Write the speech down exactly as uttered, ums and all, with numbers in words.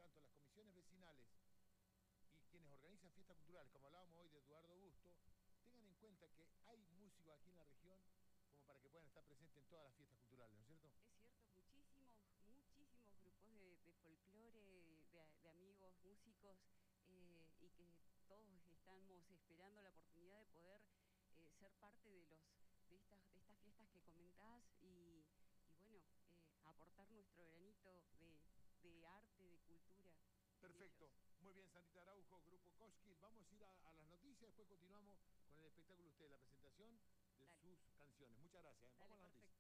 tanto las comisiones vecinales y quienes organizan fiestas culturales, como hablábamos hoy de Eduardo Busto, tengan en cuenta que hay músicos aquí en la región como para que puedan estar presentes en todas las fiestas culturales, ¿no es cierto? Es cierto, muchísimos, muchísimos grupos de, de folclore, de, de amigos, músicos, eh, y que todos estamos esperando la oportunidad de poder eh, ser parte de los de estas, de estas fiestas que comentás y, y bueno, eh, aportar nuestro granito de, de arte, de cultura en Perfecto. ellos. Muy bien, Santita Araujo, Grupo Koskil. Vamos a ir a, a las noticias, después continuamos con el espectáculo de usted, la presentación de Dale, sus canciones. Muchas gracias. ¿eh? Vamos dale, a las noticias. perfecto.